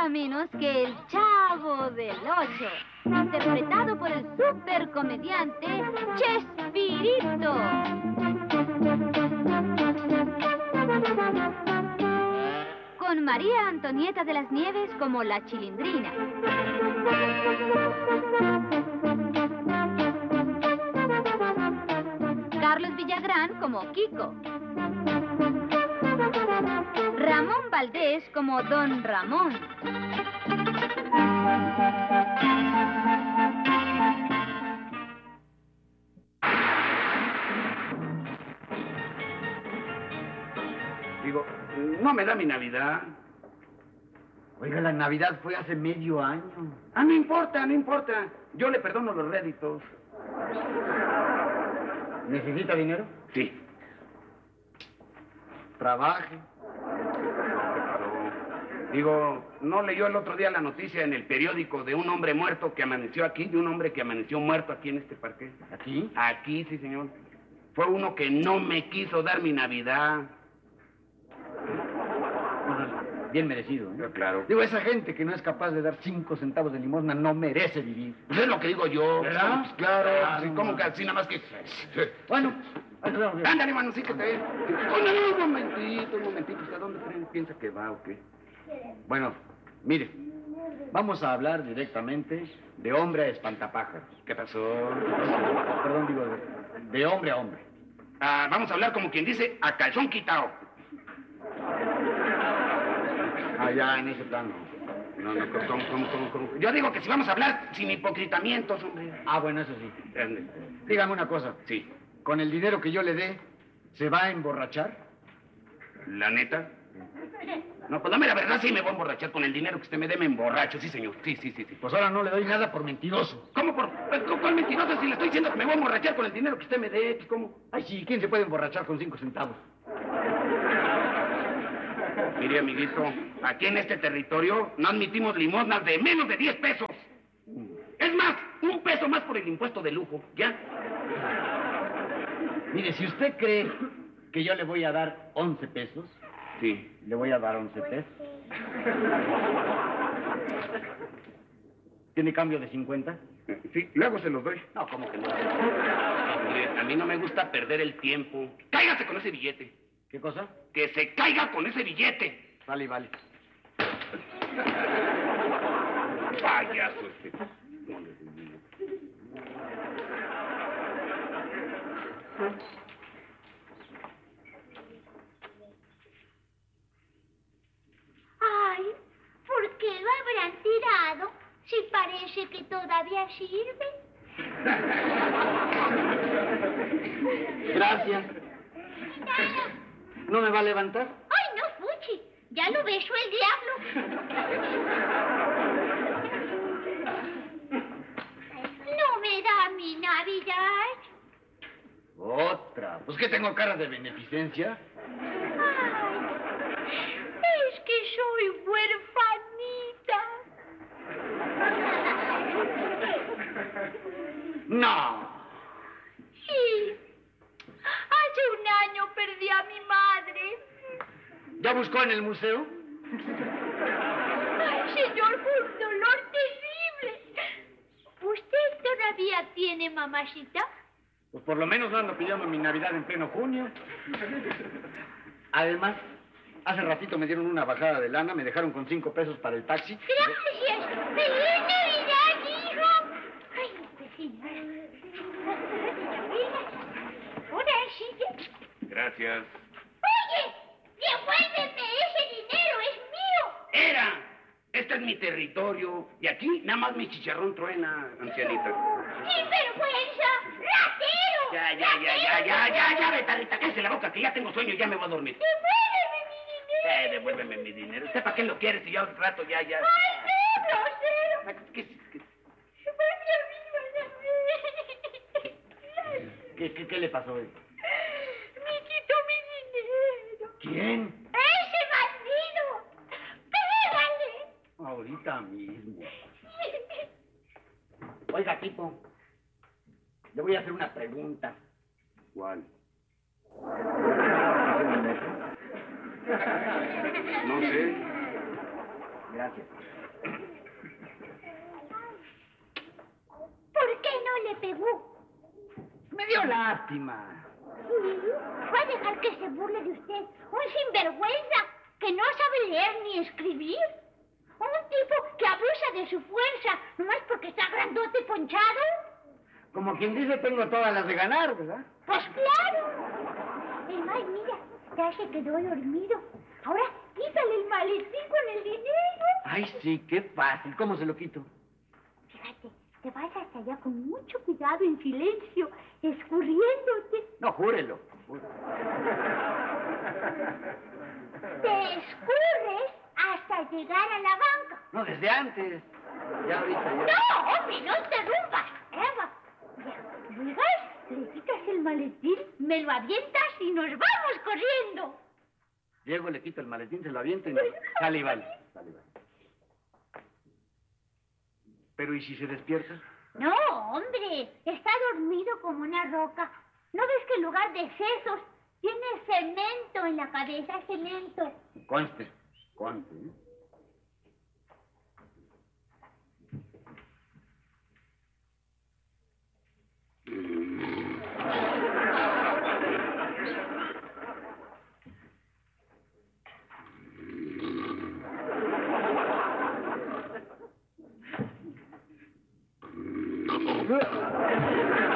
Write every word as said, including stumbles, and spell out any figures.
nada menos que el Chavo del Ocho, interpretado por el supercomediante Chespirito. Con María Antonieta de las Nieves como la Chilindrina. Carlos Villagrán como Kiko. Ramón Valdés como Don Ramón. Digo, no me da mi Navidad. Oiga, la Navidad fue hace medio año. Ah, no importa, no importa. Yo le perdono los réditos. ¿Necesita dinero? Sí. Trabaje. Digo, ¿no leyó el otro día la noticia en el periódico de un hombre muerto que amaneció aquí, de un hombre que amaneció muerto aquí en este parque? ¿Aquí? Aquí, sí, señor. Fue uno que no me quiso dar mi Navidad. Bien merecido, ¿eh? Claro. Digo, esa gente que no es capaz de dar cinco centavos de limosna no merece vivir. Pues es lo que digo yo. ¿Verdad? Pues claro. Ah, Sí, no, ¿cómo no. que así nada más que...? Bueno, ándale, mano, sí que te... Oye, un momentito, un momentito. ¿Usted dónde creen? ¿Piensa que va o qué? Bueno, mire, vamos a hablar directamente de hombre a espantapájaros. ¿Qué pasó? Perdón, digo, de, de hombre a hombre. Ah, vamos a hablar como quien dice, a calzón quitado. Allá en ese plano. No, no, ¿cómo, cómo, cómo, cómo? Yo digo que si vamos a hablar sin hipocritamientos, hombre. Ah, bueno, eso sí. Dígame una cosa. Sí. ¿Con el dinero que yo le dé, se va a emborrachar? ¿La neta? No, pues dame la verdad, sí me voy a emborrachar. Con el dinero que usted me dé, me emborracho. Sí, señor. Sí, sí, sí, sí. Pues ahora no le doy nada por mentiroso. ¿Cómo por...? ¿Cuál mentiroso? Si le estoy diciendo que me voy a emborrachar con el dinero que usted me dé, pues, ¿cómo? Ay, sí, ¿quién se puede emborrachar con cinco centavos? Mire, amiguito, aquí en este territorio no admitimos limosnas de menos de diez pesos. Es más, un peso más por el impuesto de lujo, ¿ya? Mire, si usted cree que yo le voy a dar once pesos... Sí. Le voy a dar once pesos. ¿Tiene cambio de cincuenta? Sí, luego se los doy. No, ¿cómo que no? Mire, a mí no me gusta perder el tiempo. ¡Cáigase con ese billete! ¿Qué cosa? ¡Que se caiga con ese billete! Vale, vale. Payaso este. Ay, ¿por qué lo habrán tirado si parece que todavía sirve? Gracias. ¿No me va a levantar? Ay, no, Fuchi. Ya lo besó el diablo. No me da mi Navidad. Otra. Pues que tengo cara de beneficencia. Ay, es que soy huerfanita. No. Sí. Hace un año perdí a mi madre. ¿Ya buscó en el museo? Ay, señor, fue un dolor terrible. ¿Usted todavía tiene mamacita? Pues por lo menos no ando pidiendo mi Navidad en pleno junio. Además, hace ratito me dieron una bajada de lana, me dejaron con cinco pesos para el taxi. Gracias. ¡Feliz Navidad, hijo! Ay, vecina. Ahora sí. Gracias. Oye, devuélveme ese dinero, es mío. ¡Era! Este es mi territorio. Y aquí nada más mi chicharrón truena, ancianita. ¡Sin vergüenza! ¡Ratero! Ya, ya, ya, ya, ya, ya, ya, Betarita, cállese la boca, que ya tengo sueño y ya me voy a dormir. ¡Devuélveme mi dinero! Eh, devuélveme mi dinero. ¿Usted para qué lo quiere si ya un rato ya, ya? ¡Ay, qué grosero! ¿Qué, qué, ¿Qué, qué, qué le pasó? Me quitó mi dinero. ¿Quién? ¡Ese bandido! ¡Pégale! Ahorita mismo. Oiga, tipo, le voy a hacer una pregunta. ¿Cuál? No sé. Gracias. ¿Por qué no le pegó? Me dio lástima. ¿Sí? ¿Va a dejar que se burle de usted? Un sinvergüenza que no sabe leer ni escribir. Un tipo que abusa de su fuerza nomás porque está grandote y ponchado. Como quien dice, tengo todas las de ganar, ¿verdad? Pues claro. Además, mira, ya se quedó dormido. Ahora quítale el maletín con el dinero. Ay, sí, qué fácil. ¿Cómo se lo quito? Fíjate, te vas hasta allá con mucho cuidado, en silencio, escurriéndote. No, júrelo. júrelo. Te escurres hasta llegar a la banca. No, desde antes. Ya ahorita, ya. No, hombre, no interrumpas. Eva, ya, llegas, le quitas el maletín, me lo avientas y nos vamos corriendo. Llego, le quito el maletín, se lo aviento y no. Sale y vale. Sale y vale. Pero, ¿y si se despierta? No, hombre, está dormido como una roca. ¿No ves que en lugar de sesos tiene cemento en la cabeza, cemento? Conste, conste. ¿eh?